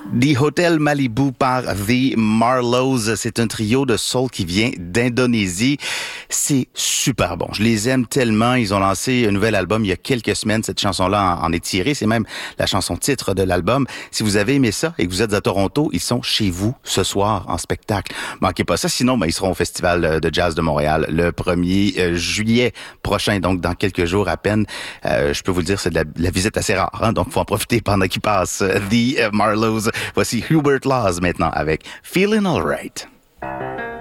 The Hotel Malibu par The Marlows. C'est un trio de soul qui vient d'Indonésie. C'est super bon. Je les aime tellement. Ils ont lancé un nouvel album il y a quelques semaines. Cette chanson-là en est tirée. C'est même la chanson titre de l'album. Si vous avez aimé ça et que vous êtes à Toronto, ils sont chez vous ce soir en spectacle. Manquez pas ça. Sinon, ils seront au Festival de Jazz de Montréal le 1er juillet prochain. Donc, dans quelques jours à peine. Je peux vous le dire, c'est de la visite assez rare. Hein? Donc, faut en profiter pendant qu'il passe. The Marlows. Voici Hubert Laws maintenant avec Feeling Alright.